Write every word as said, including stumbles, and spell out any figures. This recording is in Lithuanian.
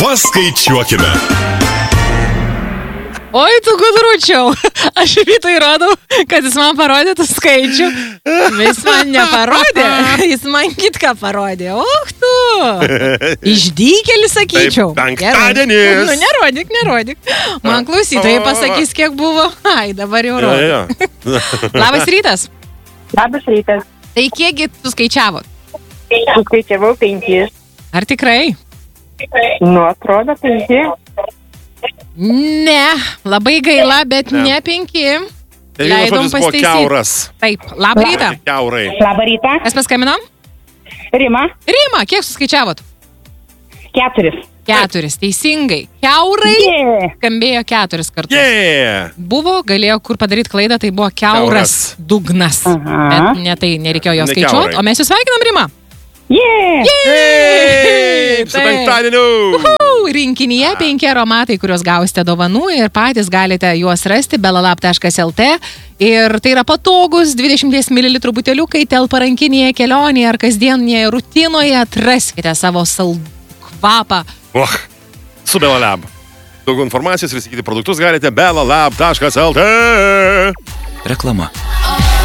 Paskaičiuokime. Oi, tu gudručiau. Aš Vytui rodau, kad jis man parodytų skaičių. Jis man neparodė. Jis man kitką parodė. Och tu. Išdykėlis, sakyčiau. Taip, penktadienis. Nu, nerodyk, nerodyk. Man klausytojai pasakys, kiek buvo. Ai, dabar jau rodo. Ja, ja. Labas rytas. Labas rytas. Tai kiekgi tu skaičiavot? Suskaičiavau penkis. Ar tikrai? Nu, atrodo penki. Ne, labai gaila, bet ne, ne penki. Tai vienas žodis buvo kiauras. Taip, labą rytą. Kiaurai. Labą rytą. Mes paskambinam? Rima. Rima, kiek suskaičiavot? Keturis. Keturis, teisingai. Kiaurai Yeah. skambėjo keturis kartus. Yeah. Buvo, galėjo kur padaryti klaidą, tai buvo kiauras, Kiauras. dugnas. Aha. Bet ne tai nereikėjo jo Ne skaičiuoti. kiaurai. O mes jūs sveikinam, Rima. Yeah. Hey, su Taip. penktadieniu. Uhu, rinkinyje penki aromatai, kuriuos gausite dovanų ir patys galite juos rasti belalab taškas lt. Ir tai yra patogus dvidešimt mililitrų buteliukai, telpa rankinėje kelionėje ar kasdienėje rutinoje. Atraskite savo saldų kvapą. Oh, su Belalab. Daugiau informacijos ir įsigyti produktus galite belalab taškas lt. Reklama.